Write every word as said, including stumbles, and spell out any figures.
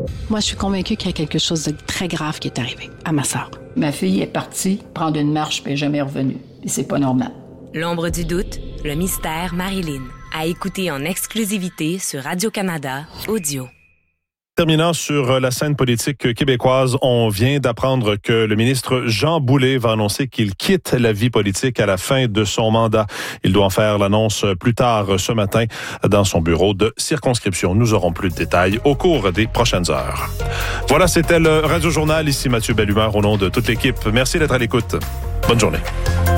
Moi, je suis convaincue qu'il y a quelque chose de très grave qui est arrivé à ma sœur. Ma fille est partie prendre une marche puis elle n'est jamais revenue. Et c'est pas normal. L'ombre du doute, le mystère Marilyn. À écouter en exclusivité sur Radio-Canada Audio. Terminant sur la scène politique québécoise, on vient d'apprendre que le ministre Jean Boulet va annoncer qu'il quitte la vie politique à la fin de son mandat. Il doit en faire l'annonce plus tard ce matin dans son bureau de circonscription. Nous aurons plus de détails au cours des prochaines heures. Voilà, c'était le Radio Journal. Ici Mathieu Bellumeur au nom de toute l'équipe. Merci d'être à l'écoute. Bonne journée.